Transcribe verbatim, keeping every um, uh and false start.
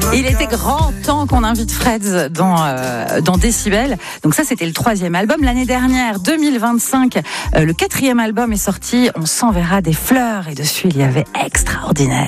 Il était grand temps qu'on invite Fred dans, euh, dans Décibel. Donc ça, c'était le troisième album. L'année dernière, deux mille vingt-cinq, euh, le quatrième album est sorti. On s'enverra des fleurs. Et dessus, il y avait Extraordinaire.